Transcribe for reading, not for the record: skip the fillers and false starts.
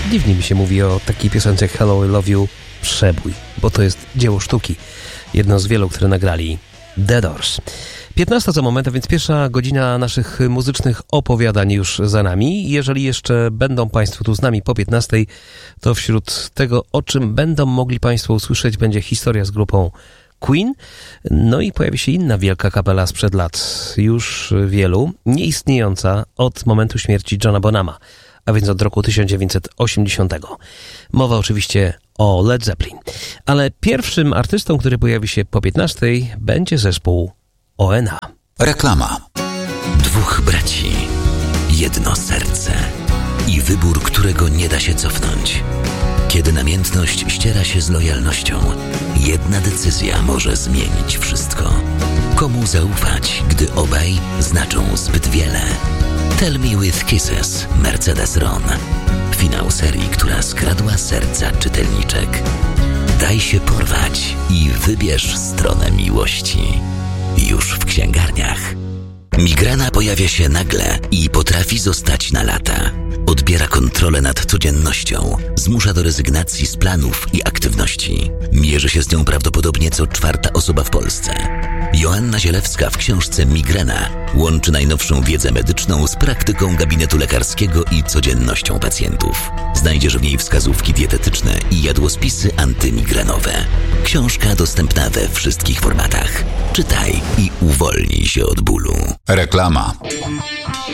Dziwnie mi się mówi o takiej piosence jak Hello, I Love You, przebój, bo to jest dzieło sztuki. Jedno z wielu, które nagrali The Doors. 15 za moment, a więc pierwsza godzina naszych muzycznych opowiadań już za nami. Jeżeli jeszcze będą Państwo tu z nami po 15, to wśród tego, o czym będą mogli Państwo usłyszeć, będzie historia z grupą Queen. No i pojawi się inna wielka kapela sprzed lat, już wielu, nieistniejąca od momentu śmierci Johna Bonhama, a więc od roku 1980. Mowa oczywiście o Led Zeppelin. Ale pierwszym artystą, który pojawi się po 15, będzie zespół ONA. Reklama. Dwóch braci, jedno serce i wybór, którego nie da się cofnąć. Kiedy namiętność ściera się z lojalnością, jedna decyzja może zmienić wszystko. Komu zaufać, gdy obaj znaczą zbyt wiele? Tell Me With Kisses, Mercedes Ron. Finał serii, która skradła serca czytelniczek. Daj się porwać i wybierz stronę miłości. Już w księgarniach. Migrena pojawia się nagle i potrafi zostać na lata. Odbiera kontrolę nad codziennością, zmusza do rezygnacji z planów i aktywności. Mierzy się z nią prawdopodobnie co czwarta osoba w Polsce. Joanna Zielewska w książce Migrena łączy najnowszą wiedzę medyczną z praktyką gabinetu lekarskiego i codziennością pacjentów. Znajdziesz w niej wskazówki dietetyczne i jadłospisy antymigrenowe. Książka dostępna we wszystkich formatach. Czytaj i uwolnij się od bólu. Reklama.